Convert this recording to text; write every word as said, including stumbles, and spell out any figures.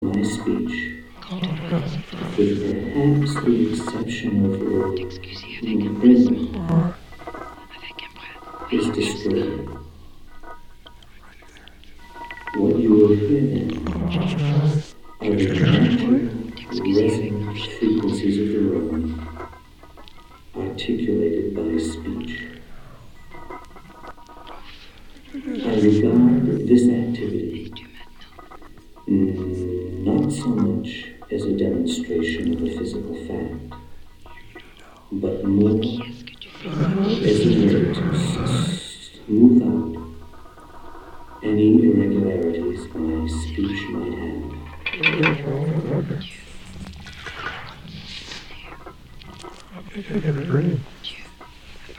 my speech, with perhaps the exception of the present, is destroyed. What you will hear then are the natural resonant frequencies of the room, articulated by speech. I regard this activity mm, not so much as a demonstration of a physical fact, but more as a way to smooth out any irregularities my speech might have. I have a dream.